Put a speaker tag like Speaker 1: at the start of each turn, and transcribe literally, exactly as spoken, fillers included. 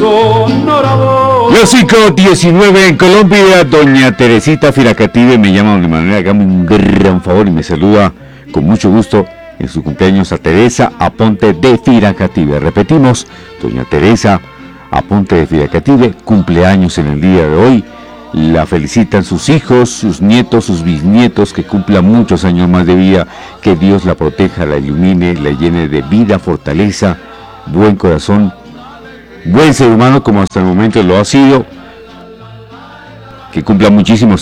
Speaker 1: sonora voz.
Speaker 2: Las cinco diecinueve en Colombia. Doña Teresita Firacative me llama de manera, hágame un gran favor y me saluda con mucho gusto en su cumpleaños a Teresa Aponte de Firacative. Repetimos, doña Teresa Aponte de Firacative, cumpleaños en el día de hoy. La felicitan sus hijos, sus nietos, sus bisnietos, que cumpla muchos años más de vida, que Dios la proteja, la ilumine, la llene de vida, fortaleza, buen corazón, buen ser humano como hasta el momento lo ha sido, que cumpla muchísimos